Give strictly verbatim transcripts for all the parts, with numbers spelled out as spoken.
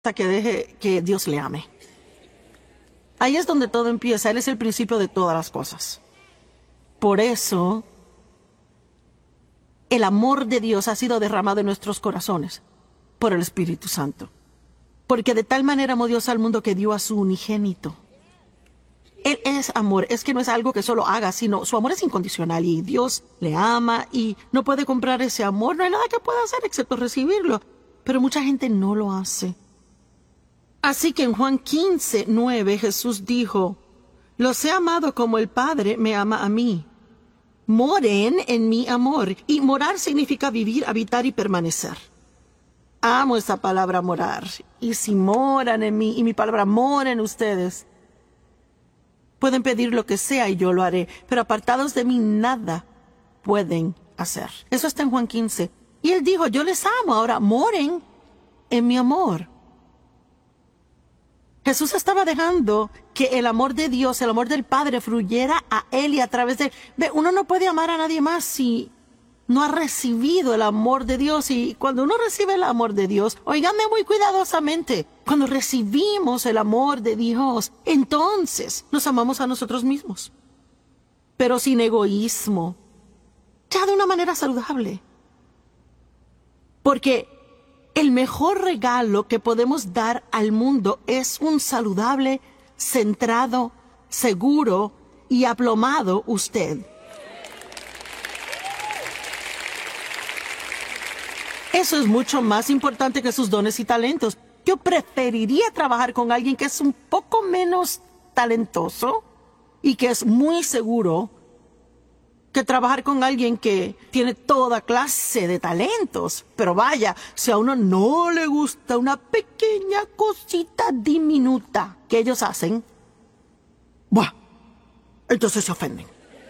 hasta que deje que Dios le ame. Ahí es donde todo empieza. Él es el principio de todas las cosas. Por eso, el amor de Dios ha sido derramado en nuestros corazones por el Espíritu Santo. Porque de tal manera amó Dios al mundo que dio a su unigénito. Él es amor. Es que no es algo que solo haga, sino su amor es incondicional y Dios le ama y no puede comprar ese amor. No hay nada que pueda hacer excepto recibirlo. Pero mucha gente no lo hace. Así que en Juan quince, nueve, Jesús dijo: los he amado como el Padre me ama a mí. Moren en mi amor. Y morar significa vivir, habitar y permanecer. Amo esa palabra morar. Y si moran en mí y mi palabra mora en ustedes, pueden pedir lo que sea y yo lo haré. Pero apartados de mí nada pueden hacer. Eso está en Juan quince. Y él dijo: yo les amo. Ahora moren en mi amor. Jesús estaba dejando que el amor de Dios, el amor del Padre, fluyera a Él y a través de Él. Ve, uno no puede amar a nadie más si no ha recibido el amor de Dios. Y cuando uno recibe el amor de Dios, óigame muy cuidadosamente, cuando recibimos el amor de Dios, entonces nos amamos a nosotros mismos. Pero sin egoísmo, ya de una manera saludable. Porque el mejor regalo que podemos dar al mundo es un saludable, centrado, seguro y aplomado usted. Eso es mucho más importante que sus dones y talentos. Yo preferiría trabajar con alguien que es un poco menos talentoso y que es muy seguro, que trabajar con alguien que tiene toda clase de talentos. Pero vaya, si a uno no le gusta una pequeña cosita diminuta que ellos hacen, ¡buah! Entonces se ofenden.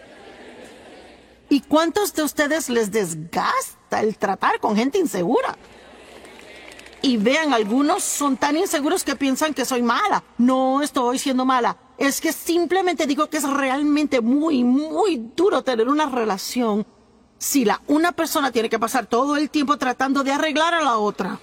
¿Y cuántos de ustedes les desgasta el tratar con gente insegura? Y vean, algunos son tan inseguros que piensan que soy mala. No estoy siendo mala. Es que simplemente digo que es realmente muy, muy duro tener una relación si la una persona tiene que pasar todo el tiempo tratando de arreglar a la otra.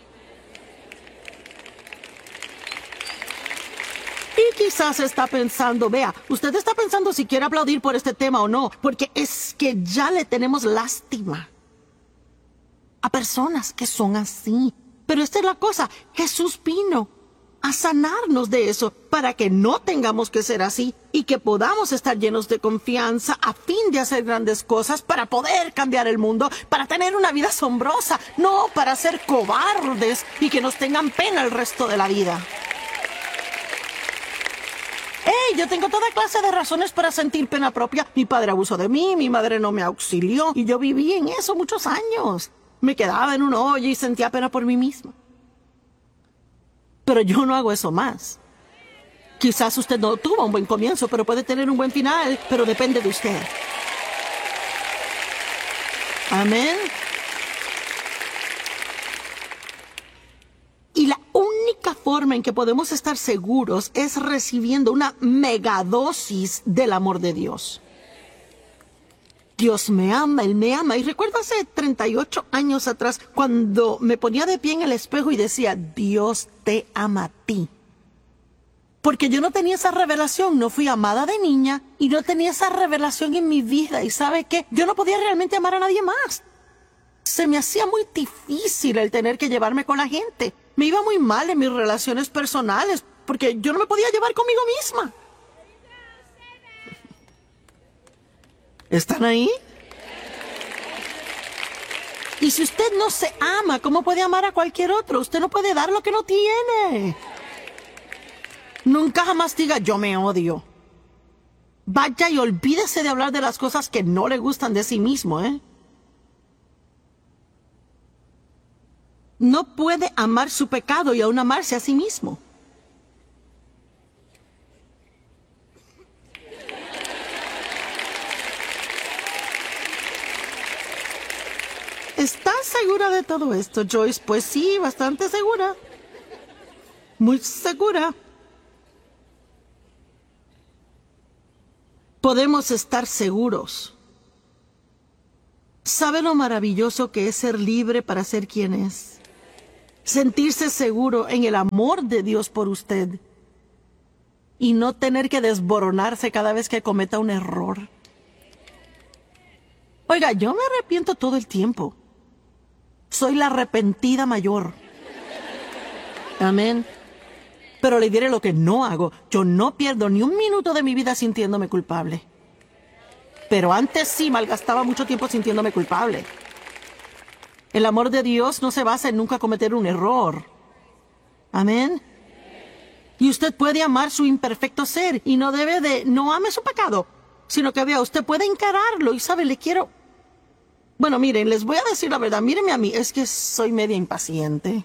Y quizás está pensando, vea, usted está pensando si quiere aplaudir por este tema o no, porque es que ya le tenemos lástima a personas que son así. Pero esta es la cosa, Jesús vino a sanarnos de eso, para que no tengamos que ser así y que podamos estar llenos de confianza a fin de hacer grandes cosas, para poder cambiar el mundo, para tener una vida asombrosa, no para ser cobardes y que nos tengan pena el resto de la vida. ¡Hey! Yo tengo toda clase de razones para sentir pena propia. Mi padre abusó de mí, mi madre no me auxilió y yo viví en eso muchos años. Me quedaba en un hoyo y sentía pena por mí misma. Pero yo no hago eso más. Quizás usted no tuvo un buen comienzo, pero puede tener un buen final, pero depende de usted. Amén. Y la única forma en que podemos estar seguros es recibiendo una megadosis del amor de Dios. Dios me ama, Él me ama. Y recuerdo hace treinta y ocho años atrás, cuando me ponía de pie en el espejo y decía: Dios te ama a ti. Porque yo no tenía esa revelación, no fui amada de niña y no tenía esa revelación en mi vida. ¿Y sabe qué? Yo no podía realmente amar a nadie más. Se me hacía muy difícil el tener que llevarme con la gente. Me iba muy mal en mis relaciones personales porque yo no me podía llevar conmigo misma. ¿Están ahí? Y si usted no se ama, ¿cómo puede amar a cualquier otro? Usted no puede dar lo que no tiene. Nunca jamás diga: yo me odio. Vaya y olvídese de hablar de las cosas que no le gustan de sí mismo, ¿eh? No puede amar su pecado y aún amarse a sí mismo. ¿Estás segura de todo esto, Joyce? Pues sí, bastante segura. Muy segura. Podemos estar seguros. ¿Sabe lo maravilloso que es ser libre para ser quien es? sentirse seguro en el amor de Dios por usted y no tener que desboronarse cada vez que cometa un error. Oiga, yo me arrepiento todo el tiempo. Soy la arrepentida mayor. Amén. Pero le diré lo que no hago. Yo no pierdo ni un minuto de mi vida sintiéndome culpable. Pero antes sí malgastaba mucho tiempo sintiéndome culpable. El amor de Dios no se basa en nunca cometer un error. Amén. Y usted puede amar su imperfecto ser y no debe de, no ame su pecado, sino que vea, usted puede encararlo y sabe, le quiero... Bueno, miren, les voy a decir la verdad, mírenme a mí, es que soy media impaciente.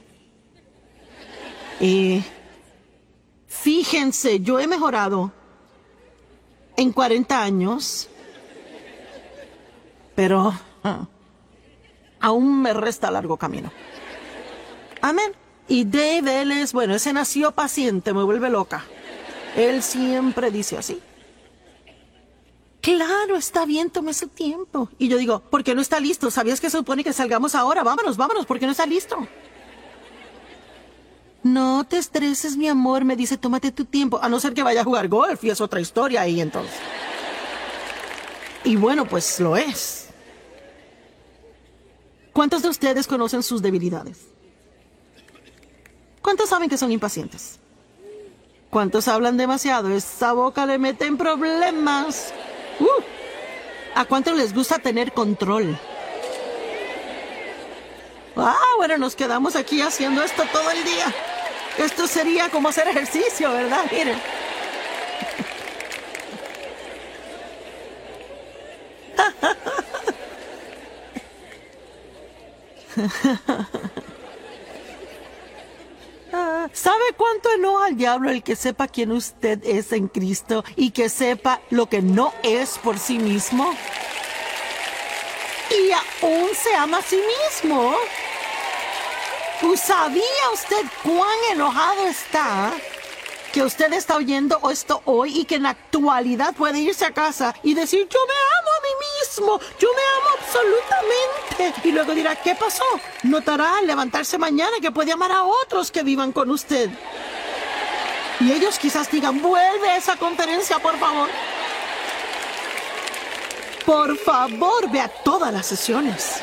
Y fíjense, yo he mejorado en cuarenta años, pero ah, aún me resta largo camino. Amén. Y Dave, él es, bueno, ese nació paciente, me vuelve loca. Él siempre dice así. Claro, está bien, tome su tiempo. Y yo digo, ¿por qué no está listo? ¿Sabías que se supone que salgamos ahora? Vámonos, vámonos, ¿por qué no está listo? No te estreses, mi amor, me dice, tómate tu tiempo. A no ser que vaya a jugar golf y es otra historia ahí entonces. Y bueno, pues lo es. ¿Cuántos de ustedes conocen sus debilidades? ¿Cuántos saben que son impacientes? ¿Cuántos hablan demasiado? Esa boca le mete en problemas. Uh, ¿A cuántos les gusta tener control? Ah, bueno, nos quedamos aquí haciendo esto todo el día. Esto sería como hacer ejercicio, ¿verdad? Miren. ¿Sabe cuánto enoja al diablo el que sepa quién usted es en Cristo y que sepa lo que no es por sí mismo? Y aún se ama a sí mismo. ¿Sabía usted cuán enojado está que usted está oyendo esto hoy y que en la actualidad puede irse a casa y decir, yo me amo a mí mismo, yo me amo absolutamente? Y luego dirá, ¿qué pasó? Notará al levantarse mañana que puede amar a otros que vivan con usted. Y ellos quizás digan, vuelve a esa conferencia, por favor. Por favor, vea todas las sesiones.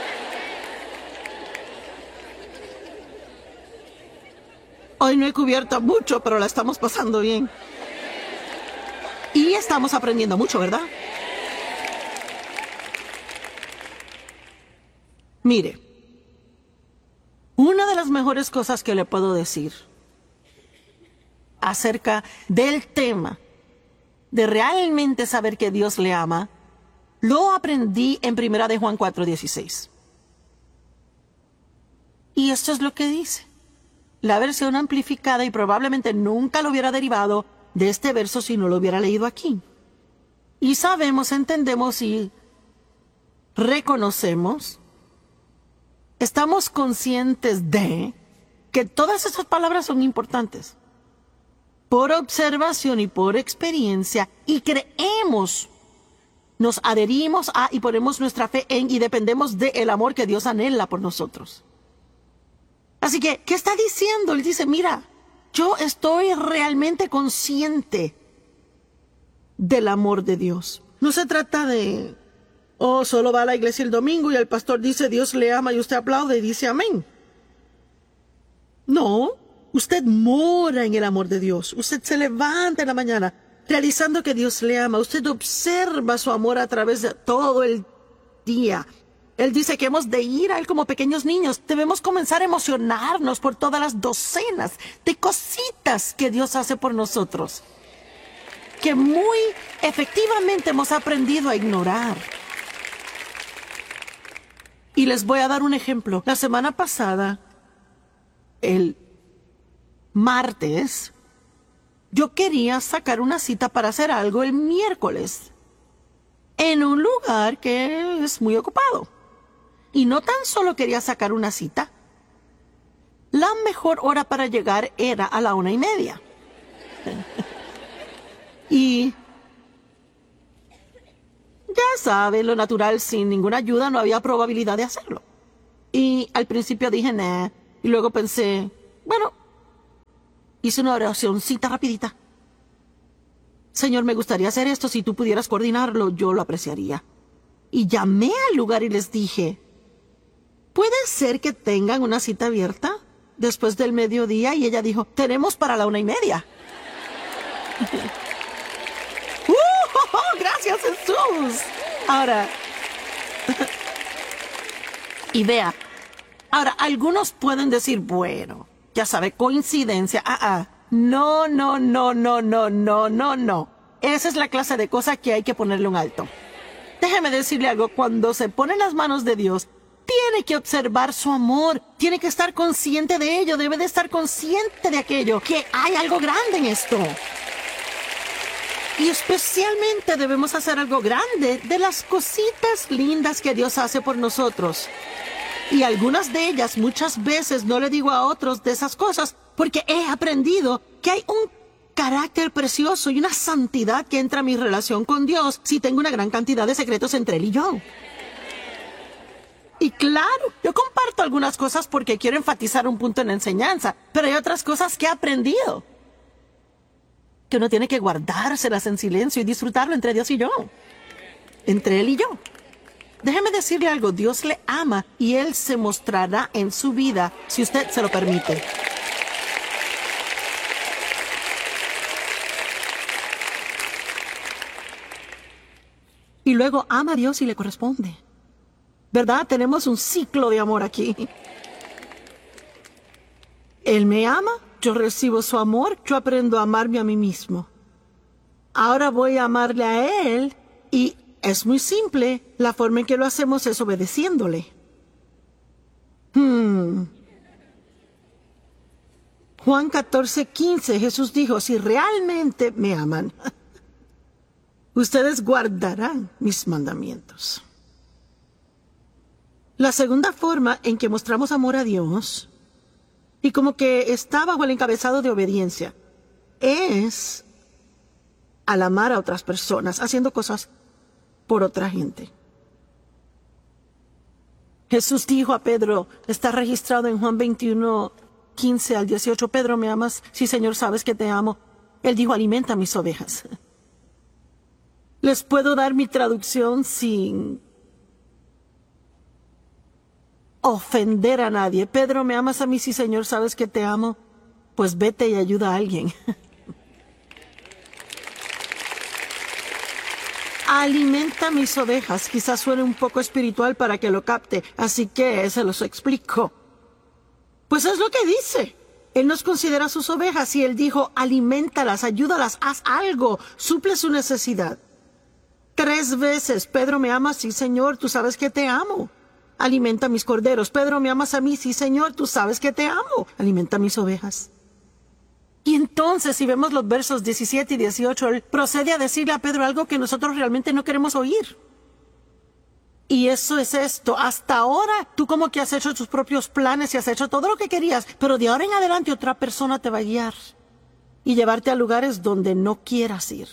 Hoy no he cubierto mucho, pero la estamos pasando bien. Y estamos aprendiendo mucho, ¿verdad? Mire, una de las mejores cosas que le puedo decir acerca del tema de realmente saber que Dios le ama, lo aprendí en Primera de Juan cuatro dieciséis. Y esto es lo que dice. La versión amplificada, y probablemente nunca lo hubiera derivado de este verso si no lo hubiera leído aquí. Y sabemos, entendemos y reconocemos, estamos conscientes de que todas estas palabras son importantes. Por observación y por experiencia, y creemos, nos adherimos a y ponemos nuestra fe en y dependemos del amor que Dios anhela por nosotros. Así que, ¿qué está diciendo? Él dice, mira, yo estoy realmente consciente del amor de Dios. No se trata de, oh, solo va a la iglesia el domingo y el pastor dice Dios le ama y usted aplaude y dice amén. No, usted mora en el amor de Dios. Usted se levanta en la mañana realizando que Dios le ama. Usted observa su amor a través de todo el día. Él dice que hemos de ir a Él como pequeños niños. Debemos comenzar a emocionarnos por todas las docenas de cositas que Dios hace por nosotros, que muy efectivamente hemos aprendido a ignorar. Y les voy a dar un ejemplo. La semana pasada, el martes, yo quería sacar una cita para hacer algo el miércoles en un lugar que es muy ocupado. Y no tan solo quería sacar una cita, la mejor hora para llegar era a la una y media. Y ya sabe, lo natural, sin ninguna ayuda no había probabilidad de hacerlo. Y al principio dije, nah, Y luego pensé, bueno, hice una oracióncita rapidita. Señor, me gustaría hacer esto. Si tú pudieras coordinarlo, yo lo apreciaría. Y llamé al lugar y les dije, ¿puede ser que tengan una cita abierta después del mediodía? Y ella dijo, tenemos para la una y media. ¡Uh! Oh, oh, ¡gracias, Jesús! Ahora, y vea, ahora, algunos pueden decir, bueno, ya sabe, coincidencia. Ah, ah. No, no, no, no, no, no, no, no. Esa es la clase de cosa que hay que ponerle un alto. Déjeme decirle algo, cuando se pone en las manos de Dios, tiene que observar su amor, tiene que estar consciente de ello, debe de estar consciente de aquello, que hay algo grande en esto. Y especialmente debemos hacer algo grande de las cositas lindas que Dios hace por nosotros. Y algunas de ellas muchas veces no le digo a otros de esas cosas porque he aprendido que hay un carácter precioso y una santidad que entra a mi relación con Dios si tengo una gran cantidad de secretos entre Él y yo. Y claro, yo comparto algunas cosas porque quiero enfatizar un punto en la enseñanza, pero hay otras cosas que he aprendido que uno tiene que guardárselas en silencio y disfrutarlo entre Dios y yo, entre Él y yo. Déjeme decirle algo, Dios le ama y Él se mostrará en su vida si usted se lo permite. Y luego ama a Dios y le corresponde. ¿Verdad? Tenemos un ciclo de amor aquí. Él me ama, yo recibo su amor, yo aprendo a amarme a mí mismo. Ahora voy a amarle a Él y es muy simple, la forma en que lo hacemos es obedeciéndole. Hmm. Juan catorce, quince, Jesús dijo, si realmente me aman, ustedes guardarán mis mandamientos. La segunda forma en que mostramos amor a Dios, y como que está bajo el encabezado de obediencia, es al amar a otras personas, haciendo cosas por otra gente. Jesús dijo a Pedro, está registrado en Juan veintiuno, quince al dieciocho, Pedro, ¿me amas? Sí, Señor, sabes que te amo. Él dijo, alimenta mis ovejas. Les puedo dar mi traducción sin ofender a nadie. Pedro, ¿me amas a mí? Sí, Señor, sabes que te amo. Pues vete y ayuda a alguien. Alimenta mis ovejas. Quizás suene un poco espiritual para que lo capte, así que se los explico. Pues es lo que dice. Él nos considera sus ovejas y Él dijo, alimentalas, ayúdalas, haz algo, suple su necesidad. Tres veces, Pedro, ¿me amas? Sí, Señor, tú sabes que te amo. Alimenta mis corderos. Pedro, ¿me amas a mí? Sí, Señor, tú sabes que te amo. Alimenta mis ovejas. Y entonces, si vemos los versos diecisiete y dieciocho, Él procede a decirle a Pedro algo que nosotros realmente no queremos oír. Y eso es esto. Hasta ahora, tú como que has hecho tus propios planes y has hecho todo lo que querías, pero de ahora en adelante otra persona te va a guiar y llevarte a lugares donde no quieras ir.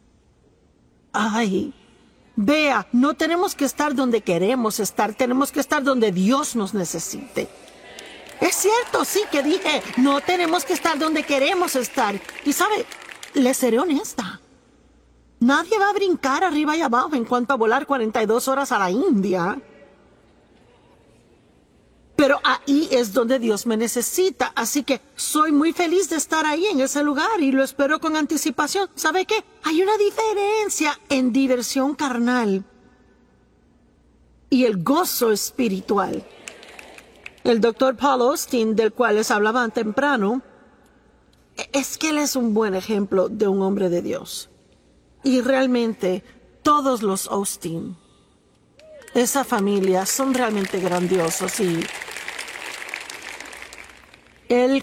Ay, vea, no tenemos que estar donde queremos estar, tenemos que estar donde Dios nos necesite. Es cierto, sí que dije, no tenemos que estar donde queremos estar. Y sabe, le seré honesta. Nadie va a brincar arriba y abajo en cuanto a volar cuarenta y dos horas a la India. Pero ahí es donde Dios me necesita. Así que soy muy feliz de estar ahí en ese lugar y lo espero con anticipación. ¿Sabe qué? Hay una diferencia en diversión carnal y el gozo espiritual. El doctor Paul Austin, del cual les hablaba temprano, es que él es un buen ejemplo de un hombre de Dios. Y realmente todos los Austin, esa familia, son realmente grandiosos. Y él,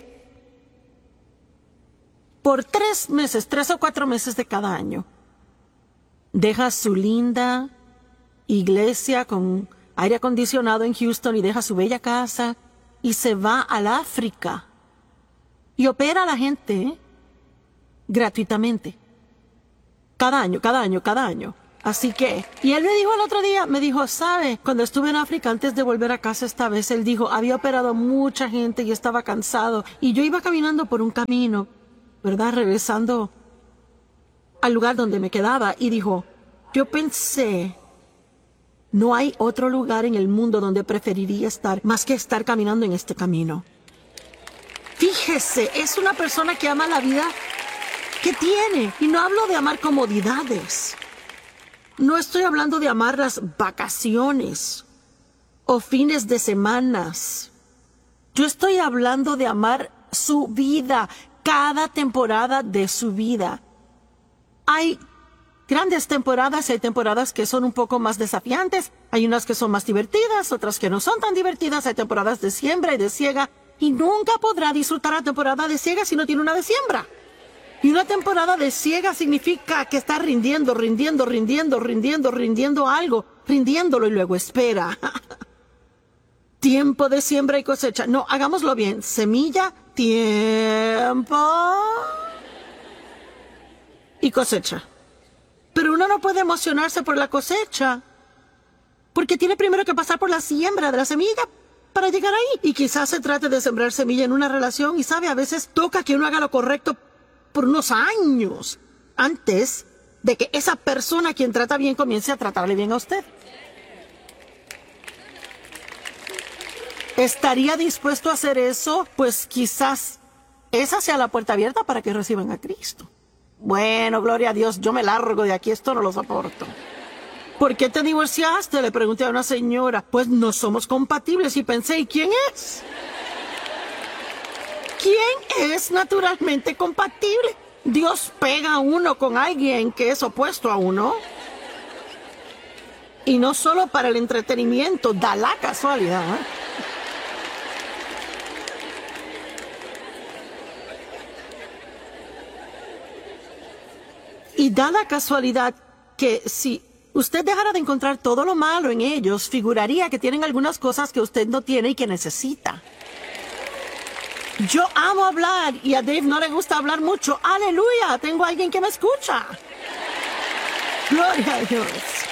por tres meses, tres o cuatro meses de cada año, deja su linda iglesia con aire acondicionado en Houston y deja su bella casa y se va al África y opera a la gente, ¿eh?, gratuitamente. Cada año, cada año, cada año. Así que, y él me dijo el otro día, me dijo, ¿sabe? Cuando estuve en África, antes de volver a casa esta vez, él dijo, había operado mucha gente y estaba cansado. Y yo iba caminando por un camino, ¿verdad? Regresando al lugar donde me quedaba. Y dijo, yo pensé, no hay otro lugar en el mundo donde preferiría estar más que estar caminando en este camino. Fíjese, es una persona que ama la vida que tiene. Y no hablo de amar comodidades. No estoy hablando de amar las vacaciones o fines de semanas. Yo estoy hablando de amar su vida, cada temporada de su vida. Hay grandes temporadas y hay temporadas que son un poco más desafiantes. Hay unas que son más divertidas, otras que no son tan divertidas. Hay temporadas de siembra y de siega. Y nunca podrá disfrutar la temporada de siega si no tiene una de siembra. Y una temporada de siega significa que está rindiendo, rindiendo, rindiendo, rindiendo, rindiendo algo, rindiéndolo y luego espera. Tiempo de siembra y cosecha. No, hagámoslo bien. Semilla, tiempo y cosecha. Pero uno no puede emocionarse por la cosecha, porque tiene primero que pasar por la siembra de la semilla para llegar ahí. Y quizás se trate de sembrar semilla en una relación y sabe, a veces toca que uno haga lo correcto por unos años antes de que esa persona a quien trata bien comience a tratarle bien a usted. ¿Estaría dispuesto a hacer eso? Pues quizás esa sea la puerta abierta para que reciban a Cristo. Bueno, gloria a Dios, yo me largo de aquí, esto no lo soporto. ¿Por qué te divorciaste? Le pregunté a una señora. Pues no somos compatibles. Y pensé, ¿y quién es? ¿Quién es naturalmente compatible? Dios pega a uno con alguien que es opuesto a uno. Y no solo para el entretenimiento, da la casualidad, ¿eh? Y da la casualidad que si usted dejara de encontrar todo lo malo en ellos, figuraría que tienen algunas cosas que usted no tiene y que necesita. Yo amo hablar y a Dave no le gusta hablar mucho. ¡Aleluya! Tengo a alguien que me escucha. Gloria a Dios.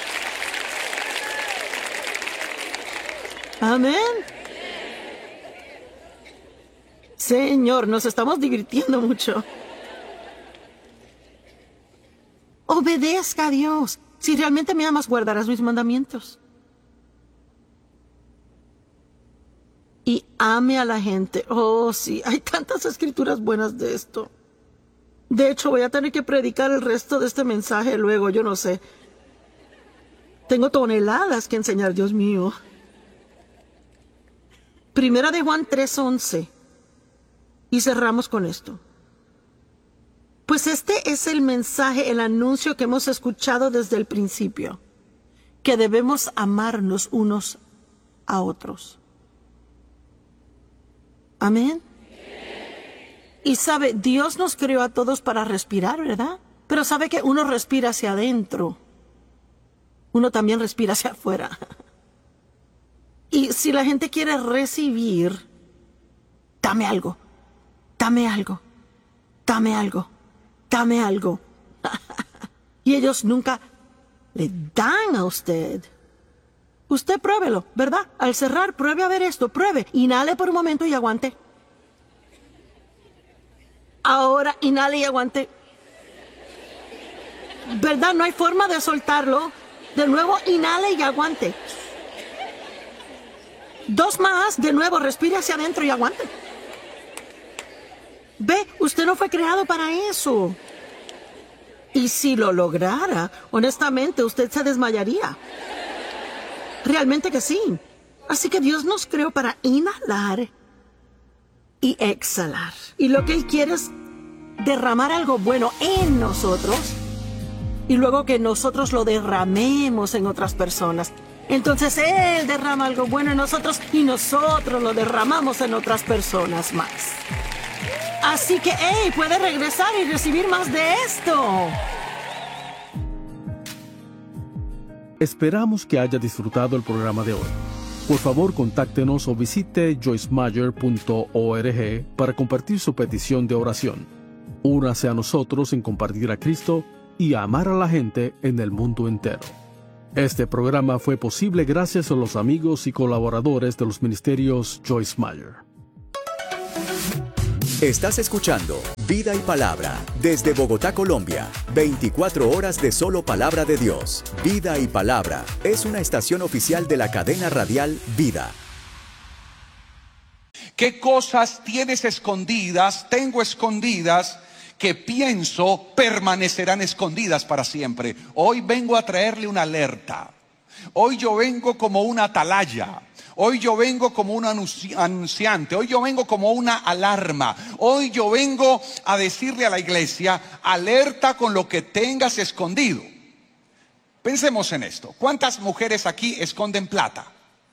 Amén. Señor, nos estamos divirtiendo mucho. Obedezca a Dios. Si realmente me amas, guardarás mis mandamientos. Y ame a la gente. Oh, sí, hay tantas escrituras buenas de esto. De hecho, voy a tener que predicar el resto de este mensaje luego, yo no sé. Tengo toneladas que enseñar, Dios mío. Primera de Juan tres once. Y cerramos con esto. Pues este es el mensaje, el anuncio que hemos escuchado desde el principio. Que debemos amarnos unos a otros. Amén. Y sabe, Dios nos creó a todos para respirar, ¿verdad? Pero sabe que uno respira hacia adentro. Uno también respira hacia afuera. Y si la gente quiere recibir, dame algo, dame algo, dame algo, dame algo. Y ellos nunca le dan a usted. Usted pruébelo, ¿verdad? Al cerrar, pruebe a ver esto, pruebe. Inhale por un momento y aguante. Ahora inhale y aguante. ¿Verdad? No hay forma de soltarlo. De nuevo, inhale y aguante. Dos más, de nuevo, respire hacia adentro y aguante. Ve, usted no fue creado para eso. Y si lo lograra, honestamente, usted se desmayaría. Realmente que sí. Así que Dios nos creó para inhalar y exhalar. Y lo que Él quiere es derramar algo bueno en nosotros y luego que nosotros lo derramemos en otras personas. Entonces Él derrama algo bueno en nosotros y nosotros lo derramamos en otras personas más. Así que, hey, puede regresar y recibir más de esto. Esperamos que haya disfrutado el programa de hoy. Por favor, contáctenos o visite joyce meyer punto org para compartir su petición de oración. Únase a nosotros en compartir a Cristo y a amar a la gente en el mundo entero. Este programa fue posible gracias a los amigos y colaboradores de los ministerios Joyce Meyer. Estás escuchando Vida y Palabra desde Bogotá, Colombia. veinticuatro horas de solo palabra de Dios. Vida y Palabra es una estación oficial de la cadena radial Vida. ¿Qué cosas tienes escondidas, tengo escondidas, que pienso permanecerán escondidas para siempre? Hoy vengo a traerle una alerta. Hoy yo vengo como una atalaya. Hoy yo vengo como un anunciante. Hoy yo vengo como una alarma. Hoy yo vengo a decirle a la iglesia: alerta con lo que tengas escondido. Pensemos en esto. ¿Cuántas mujeres aquí esconden plata?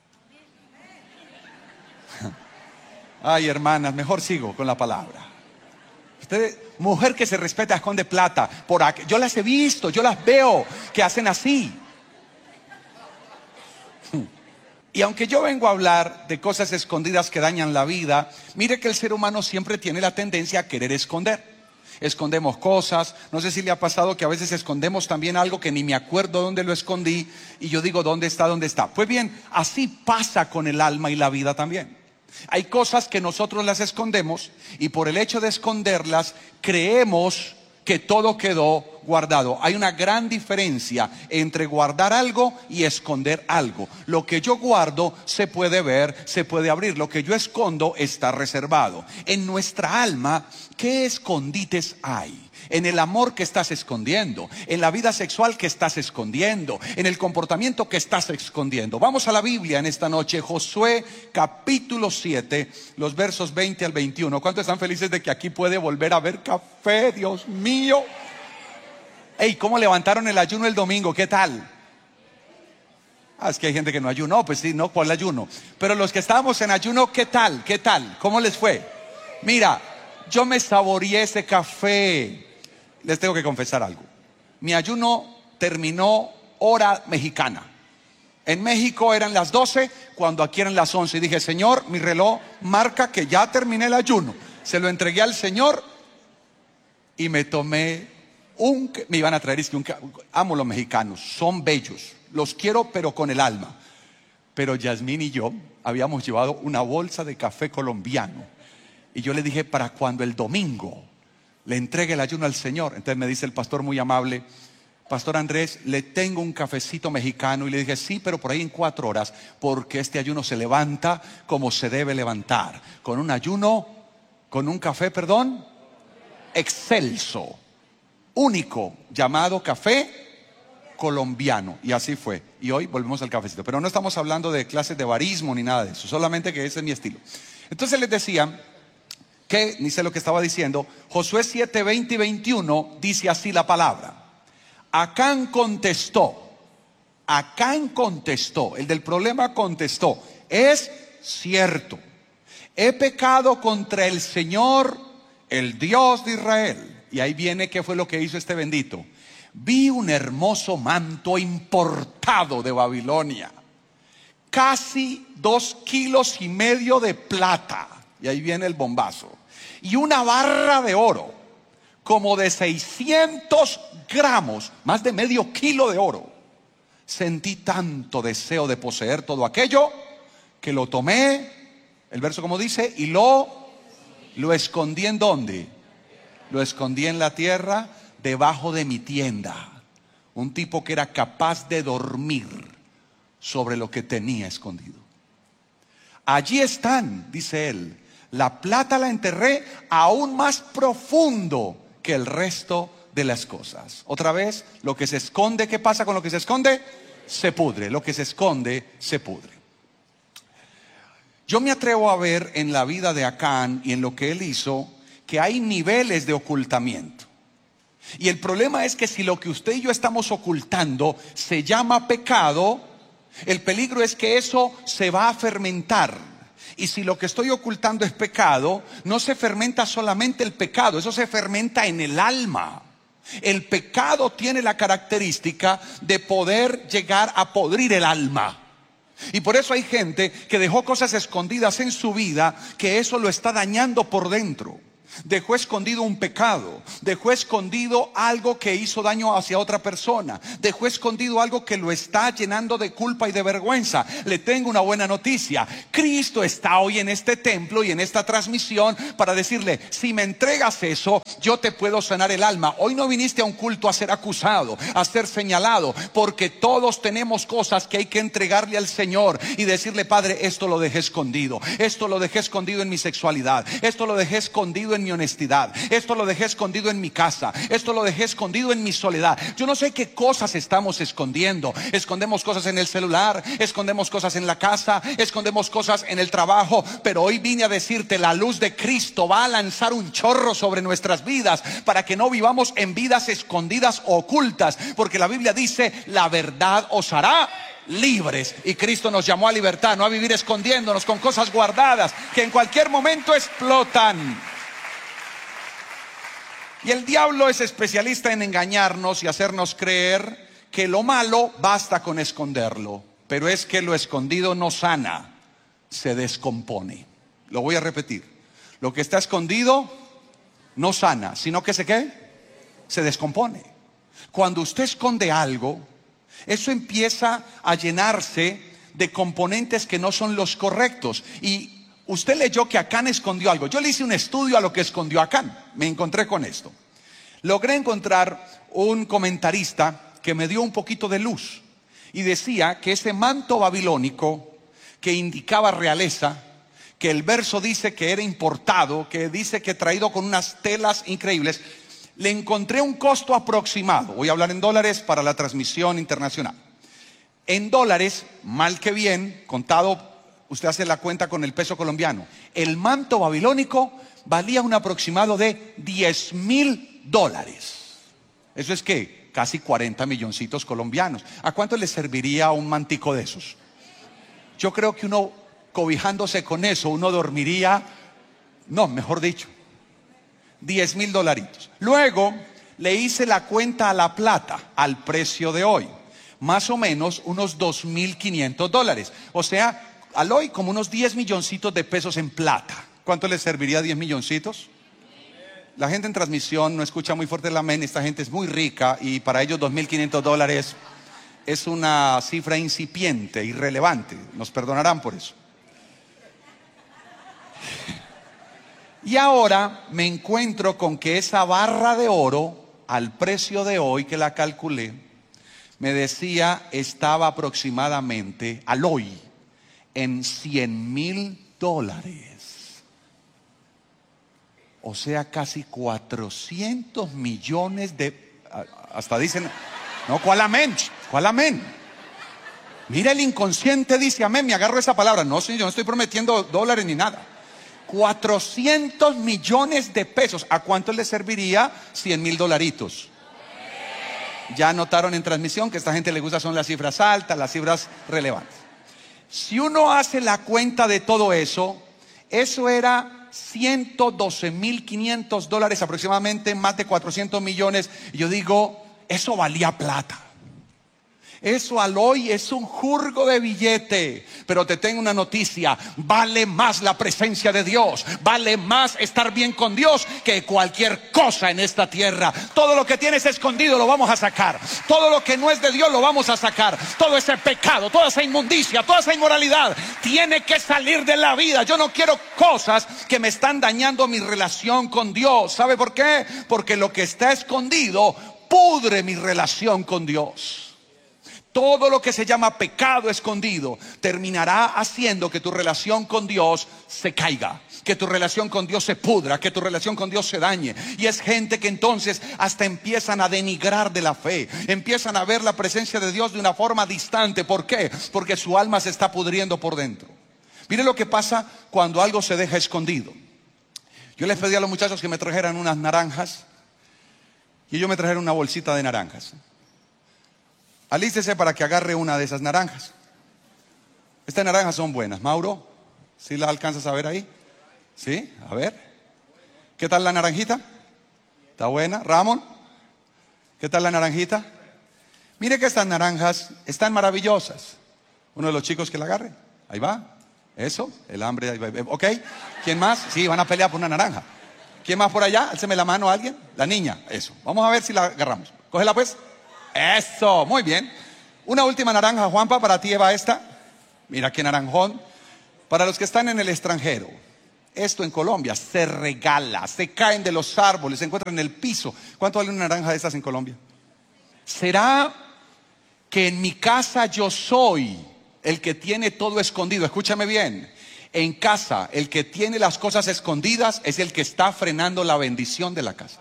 Ay, hermanas, mejor sigo con la palabra. Usted, mujer que se respeta, esconde plata. Por aquí, yo las he visto, yo las veo que hacen así. Y aunque yo vengo a hablar de cosas escondidas que dañan la vida, mire que el ser humano siempre tiene la tendencia a querer esconder. Escondemos cosas. No sé si le ha pasado que a veces escondemos también algo que ni me acuerdo dónde lo escondí, y yo digo: ¿dónde está? ¿Dónde está? Pues bien, así pasa con el alma y la vida también. Hay cosas que nosotros las escondemos, y por el hecho de esconderlas creemos que todo quedó guardado. Hay una gran diferencia entre guardar algo y esconder algo. Lo que yo guardo se puede ver, se puede abrir. Lo que yo escondo está reservado. En nuestra alma, ¿qué escondites hay? En el amor que estás escondiendo, en la vida sexual que estás escondiendo, en el comportamiento que estás escondiendo. Vamos a la Biblia en esta noche. Josué capítulo siete, los versos veinte al veintiuno. ¿Cuántos están felices de que aquí puede volver a haber café? Dios mío. Ey, ¿cómo levantaron el ayuno el domingo? ¿Qué tal? Ah, es que hay gente que no ayunó. Pues sí, no, ¿cuál ayuno? Pero los que estábamos en ayuno, ¿qué tal? ¿Qué tal? ¿Cómo les fue? Mira, yo me saboreé ese café. Les tengo que confesar algo. Mi ayuno terminó hora mexicana. En México eran las doce, cuando aquí eran las once. Y dije: Señor, mi reloj marca que ya terminé el ayuno. Se lo entregué al Señor y me tomé un... Me iban a traer, es que un... Amo los mexicanos, son bellos. Los quiero, pero con el alma. Pero Yasmín y yo habíamos llevado una bolsa de café colombiano. Y yo le dije: para cuando el domingo le entregue el ayuno al Señor. Entonces me dice el pastor muy amable: Pastor Andrés, le tengo un cafecito mexicano. Y le dije: sí, pero por ahí en cuatro horas, porque este ayuno se levanta como se debe levantar, con un ayuno, con un café, perdón, excelso, único, llamado café colombiano. Y así fue. Y hoy volvemos al cafecito. Pero no estamos hablando de clases de barismo ni nada de eso, solamente que ese es mi estilo. Entonces les decía que, ni sé lo que estaba diciendo, Josué siete, veinte y veintiuno dice así la palabra. Acán contestó, Acán contestó, el del problema contestó: es cierto, he pecado contra el Señor, el Dios de Israel. Y ahí viene qué fue lo que hizo este bendito. Vi un hermoso manto importado de Babilonia, casi dos kilos y medio de plata. Y ahí viene el bombazo. Y una barra de oro, como de seiscientos gramos, más de medio kilo de oro. Sentí tanto deseo de poseer todo aquello, que lo tomé, el verso como dice, y lo, lo escondí. ¿En dónde? Lo escondí en la tierra, debajo de mi tienda. Un tipo que era capaz de dormir sobre lo que tenía escondido. Allí están, dice él. La plata la enterré aún más profundo que el resto de las cosas. Otra vez, lo que se esconde, ¿qué pasa con lo que se esconde? Se pudre. Lo que se esconde, se pudre. Yo me atrevo a ver en la vida de Acán y en lo que él hizo, que hay niveles de ocultamiento. Y el problema es que si lo que usted y yo estamos ocultando se llama pecado, el peligro es que eso se va a fermentar. Y si lo que estoy ocultando es pecado, no se fermenta solamente el pecado, eso se fermenta en el alma. El pecado tiene la característica de poder llegar a podrir el alma. Y por eso hay gente que dejó cosas escondidas en su vida, que eso lo está dañando por dentro. Dejó escondido un pecado, dejó escondido algo que hizo daño hacia otra persona, dejó escondido algo que lo está llenando de culpa y de vergüenza. Le tengo una buena noticia: Cristo está hoy en este templo y en esta transmisión para decirle: si me entregas eso, yo te puedo sanar el alma. Hoy no viniste a un culto a ser acusado, a ser señalado, porque todos tenemos cosas que hay que entregarle al Señor y decirle: Padre, esto lo dejé escondido, esto lo dejé escondido en mi sexualidad, esto lo dejé escondido en mi honestidad, esto lo dejé escondido en mi casa, esto lo dejé escondido en mi soledad. Yo no sé qué cosas estamos escondiendo. Escondemos cosas en el celular, escondemos cosas en la casa, escondemos cosas en el trabajo, pero hoy vine a decirte: la luz de Cristo va a lanzar un chorro sobre nuestras vidas para que no vivamos en vidas escondidas o ocultas, porque la Biblia dice: la verdad os hará libres. Y Cristo nos llamó a libertad, no a vivir escondiéndonos con cosas guardadas que en cualquier momento explotan. Y el diablo es especialista en engañarnos y hacernos creer que lo malo basta con esconderlo. Pero es que lo escondido no sana, se descompone. Lo voy a repetir: lo que está escondido no sana, sino que se ¿qué? Se descompone. Cuando usted esconde algo, eso empieza a llenarse de componentes que no son los correctos. Y usted leyó que Acán escondió algo. Yo le hice un estudio a lo que escondió Acán. Me encontré con esto. Logré encontrar un comentarista que me dio un poquito de luz y decía que ese manto babilónico que indicaba realeza, que el verso dice que era importado, que dice que traído con unas telas increíbles, le encontré un costo aproximado. Voy a hablar en dólares para la transmisión internacional. En dólares, mal que bien, contado, usted hace la cuenta con el peso colombiano, el manto babilónico valía un aproximado de diez mil dólares. Eso es que casi cuarenta milloncitos colombianos. ¿A cuánto le serviría un mantico de esos? Yo creo que uno, cobijándose con eso, uno dormiría, no, mejor dicho, diez mil dolaritos. Luego le hice la cuenta a la plata, al precio de hoy, más o menos unos dos mil quinientos dólares. O sea, al hoy como unos diez milloncitos de pesos en plata. ¿Cuánto le serviría diez milloncitos? La gente en transmisión no escucha muy fuerte el amén. Esta gente es muy rica y para ellos dos mil quinientos dólares es una cifra incipiente, irrelevante. Nos perdonarán por eso. Y ahora me encuentro con que esa barra de oro, al precio de hoy que la calculé, me decía estaba aproximadamente al hoy en cien mil dólares. O sea, casi cuatrocientos millones de... Hasta dicen, no, ¿cuál amén? ¿Cuál amén? Mira, el inconsciente dice amén, me agarro esa palabra. No, señor, yo no estoy prometiendo dólares ni nada. cuatrocientos millones de pesos. ¿A cuánto le serviría cien mil dolaritos? Ya notaron en transmisión que a esta gente le gusta son las cifras altas, las cifras relevantes. Si uno hace la cuenta de todo eso, eso era ciento doce mil quinientos dólares aproximadamente, más de cuatrocientos millones. Y yo digo, eso valía plata. Eso al hoy es un jurgo de billete. Pero te tengo una noticia: vale más la presencia de Dios, vale más estar bien con Dios que cualquier cosa en esta tierra. Todo lo que tienes escondido lo vamos a sacar. Todo lo que no es de Dios lo vamos a sacar. Todo ese pecado, toda esa inmundicia, toda esa inmoralidad tiene que salir de la vida. Yo no quiero cosas que me están dañando mi relación con Dios. ¿Sabe por qué? Porque lo que está escondido pudre mi relación con Dios. Todo lo que se llama pecado escondido terminará haciendo que tu relación con Dios se caiga, que tu relación con Dios se pudra, que tu relación con Dios se dañe. Y es gente que entonces hasta empiezan a denigrar de la fe, empiezan a ver la presencia de Dios de una forma distante. ¿Por qué? Porque su alma se está pudriendo por dentro. Mire lo que pasa cuando algo se deja escondido. Yo les pedí a los muchachos que me trajeran unas naranjas y ellos me trajeron una bolsita de naranjas. Alístese para que agarre una de esas naranjas. Estas naranjas son buenas. Mauro, ¿sí las alcanzas a ver ahí? ¿Sí? A ver. ¿Qué tal la naranjita? ¿Está buena? Ramón, ¿qué tal la naranjita? Mire que estas naranjas están maravillosas. Uno de los chicos que la agarre. Ahí va. Eso, el hambre. Ahí va. Ok. ¿Quién más? Sí, van a pelear por una naranja. ¿Quién más por allá? Álceme la mano a alguien. La niña, eso. Vamos a ver si la agarramos. Cógela pues. Eso, muy bien. Una última naranja, Juanpa, para ti va esta. Mira qué naranjón. Para los que están en el extranjero, esto en Colombia se regala, se caen de los árboles, se encuentran en el piso. ¿Cuánto vale una naranja de estas en Colombia? ¿Será que en mi casa yo soy el que tiene todo escondido? Escúchame bien. En casa, el que tiene las cosas escondidas es el que está frenando la bendición de la casa.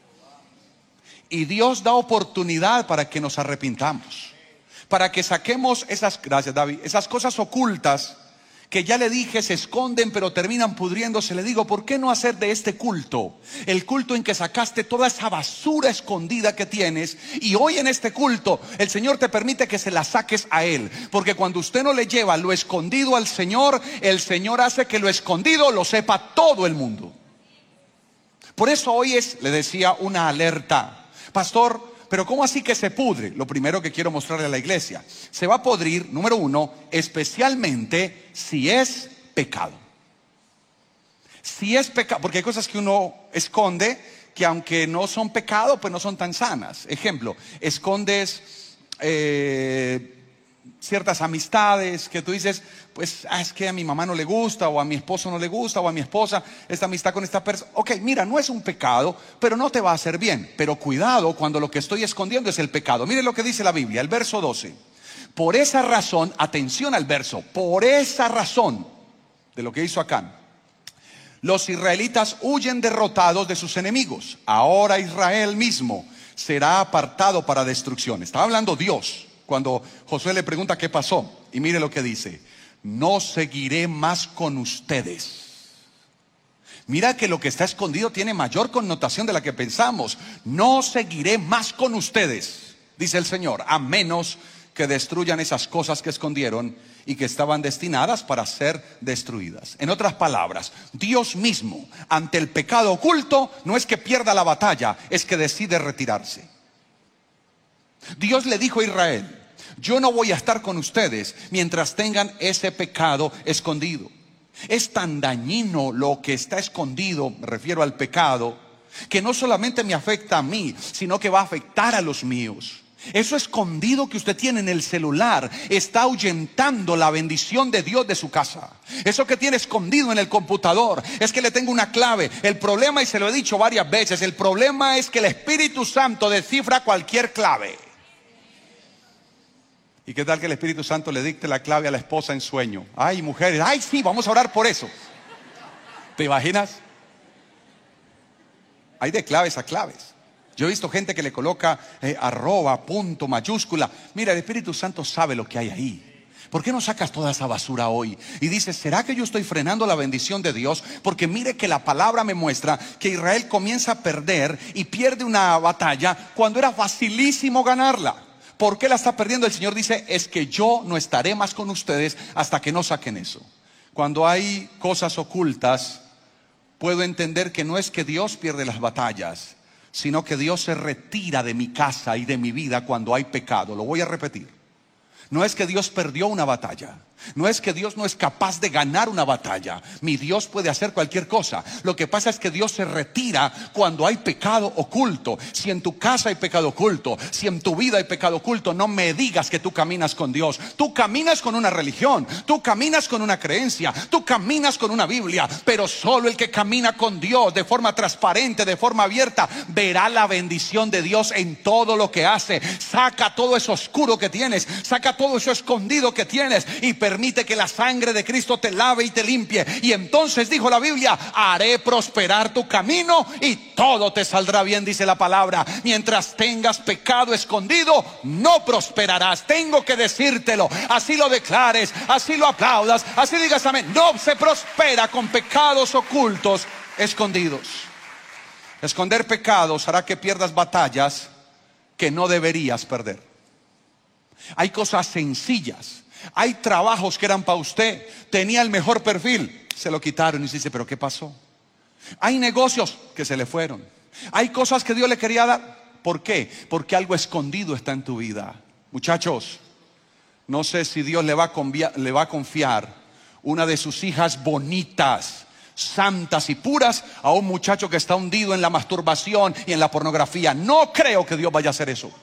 Y Dios da oportunidad para que nos arrepintamos, para que saquemos esas, gracias David, esas cosas ocultas que ya le dije se esconden pero terminan pudriéndose. Le digo, ¿por qué no hacer de este culto el culto en que sacaste toda esa basura escondida que tienes? Y hoy en este culto el Señor te permite que se la saques a Él, porque cuando usted no le lleva lo escondido al Señor, el Señor hace que lo escondido lo sepa todo el mundo. Por eso hoy es, le decía, una alerta. Pastor, pero ¿cómo así que se pudre? Lo primero que quiero mostrarle a la iglesia: se va a pudrir, número uno, especialmente si es pecado. Si es pecado, porque hay cosas que uno esconde que aunque no son pecado, pues no son tan sanas. Ejemplo, escondes eh, ciertas amistades que tú dices, pues ah, es que a mi mamá no le gusta, o a mi esposo no le gusta, o a mi esposa, esta amistad con esta persona. Ok, mira, no es un pecado, pero no te va a hacer bien. Pero cuidado cuando lo que estoy escondiendo es el pecado. Mire lo que dice la Biblia, el verso doce. Por esa razón, atención al verso, por esa razón de lo que hizo Acán, los israelitas huyen derrotados de sus enemigos. Ahora Israel mismo será apartado para destrucción. Estaba hablando Dios cuando Josué le pregunta qué pasó. Y mire lo que dice: no seguiré más con ustedes. Mira que lo que está escondido tiene mayor connotación de la que pensamos. No seguiré más con ustedes, dice el Señor, a menos que destruyan esas cosas que escondieron y que estaban destinadas para ser destruidas. En otras palabras, Dios mismo ante el pecado oculto no es que pierda la batalla, es que decide retirarse. Dios le dijo a Israel: yo no voy a estar con ustedes mientras tengan ese pecado escondido. Es tan dañino lo que está escondido, me refiero al pecado, que no solamente me afecta a mí, sino que va a afectar a los míos. Eso escondido que usted tiene en el celular está ahuyentando la bendición de Dios de su casa. Eso que tiene escondido en el computador, es que le tengo una clave. El problema, y se lo he dicho varias veces, el problema es que el Espíritu Santo descifra cualquier clave. ¿Y qué tal que el Espíritu Santo le dicte la clave a la esposa en sueño? Ay, mujeres, ay sí, vamos a orar por eso. ¿Te imaginas? Hay de claves a claves. Yo he visto gente que le coloca eh, arroba, punto, mayúscula. Mira, el Espíritu Santo sabe lo que hay ahí. ¿Por qué no sacas toda esa basura hoy? Y dices, ¿será que yo estoy frenando la bendición de Dios? Porque mire que la palabra me muestra que Israel comienza a perder y pierde una batalla cuando era facilísimo ganarla. ¿Por qué la está perdiendo? El Señor dice, es que yo no estaré más con ustedes hasta que no saquen eso. Cuando hay cosas ocultas, puedo entender que no es que Dios pierde las batallas, sino que Dios se retira de mi casa y de mi vida cuando hay pecado. Lo voy a repetir. No es que Dios perdió una batalla. No es que Dios no es capaz de ganar una batalla. Mi Dios puede hacer cualquier cosa. Lo que pasa es que Dios se retira cuando hay pecado oculto. Si en tu casa hay pecado oculto, si en tu vida hay pecado oculto, no me digas que tú caminas con Dios. Tú caminas con una religión, tú caminas con una creencia, tú caminas con una Biblia, pero solo el que camina con Dios de forma transparente, de forma abierta, verá la bendición de Dios en todo lo que hace. Saca todo eso oscuro que tienes, saca todo eso escondido que tienes y permite que la sangre de Cristo te lave y te limpie. Y entonces dijo la Biblia, haré prosperar tu camino y todo te saldrá bien, dice la palabra. Mientras tengas pecado escondido, no prosperarás. Tengo que decírtelo, así lo declares, así lo aplaudas, así digas amén. No se prospera con pecados ocultos escondidos. Esconder pecados hará que pierdas batallas que no deberías perder. Hay cosas sencillas. Hay trabajos que eran para usted, tenía el mejor perfil, se lo quitaron y se dice, ¿pero qué pasó? Hay negocios que se le fueron. Hay cosas que Dios le quería dar. ¿Por qué? Porque algo escondido está en tu vida. Muchachos, no sé si Dios le va a confiar, le va a confiar una de sus hijas bonitas, santas y puras a un muchacho que está hundido en la masturbación y en la pornografía. No creo que Dios vaya a hacer eso.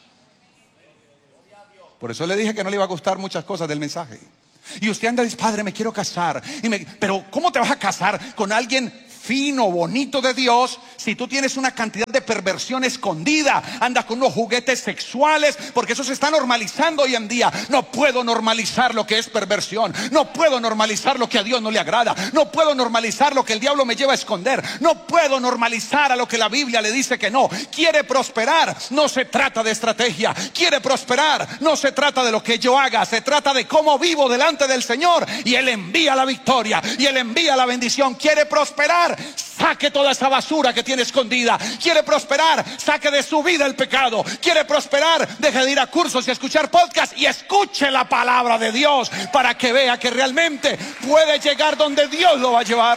Por eso le dije que no le iba a gustar muchas cosas del mensaje. Y usted anda y dice, padre, me quiero casar. Y me, pero ¿cómo te vas a casar con alguien fino, bonito de Dios, si tú tienes una cantidad de perversión escondida? Andas con unos juguetes sexuales, porque eso se está normalizando hoy en día. No puedo normalizar lo que es perversión. No puedo normalizar lo que a Dios no le agrada. No puedo normalizar lo que el diablo me lleva a esconder. No puedo normalizar a lo que la Biblia le dice que no. Quiere prosperar, no se trata de estrategia. Quiere prosperar, no se trata de lo que yo haga. Se trata de cómo vivo delante del Señor, y Él envía la victoria, y Él envía la bendición. Quiere prosperar, saque toda esa basura que tiene escondida. Quiere prosperar, saque de su vida el pecado. Quiere prosperar, deje de ir a cursos y escuchar podcasts y escuche la palabra de Dios, para que vea que realmente puede llegar donde Dios lo va a llevar.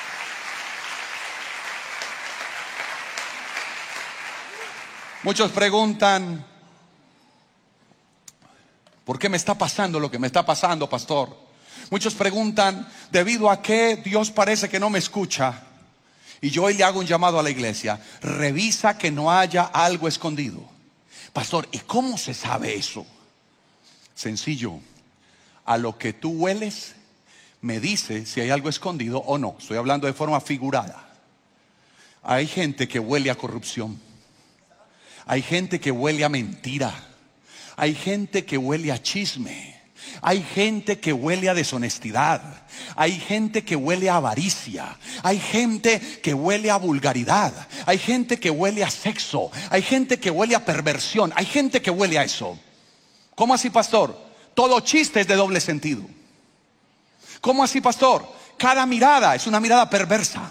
Muchos preguntan, ¿por qué me está pasando lo que me está pasando, pastor? Muchos preguntan, ¿debido a qué Dios parece que no me escucha? Y yo hoy le hago un llamado a la iglesia: revisa que no haya algo escondido. Pastor, ¿y cómo se sabe eso? Sencillo, a lo que tú hueles me dice si hay algo escondido o no. Estoy hablando de forma figurada. Hay gente que huele a corrupción. Hay gente que huele a mentira. Hay gente que huele a chisme. Hay gente que huele a deshonestidad. Hay gente que huele a avaricia. Hay gente que huele a vulgaridad. Hay gente que huele a sexo. Hay gente que huele a perversión. Hay gente que huele a eso. ¿Cómo así, pastor? Todo chiste es de doble sentido. ¿Cómo así, pastor? Cada mirada es una mirada perversa.